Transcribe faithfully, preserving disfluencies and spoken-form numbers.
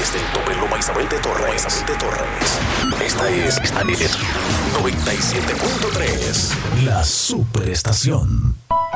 desde el tope Loma Isabel de Torres. Isabel de Torres. Esta es, esta es noventa y siete punto tres. La Superestación.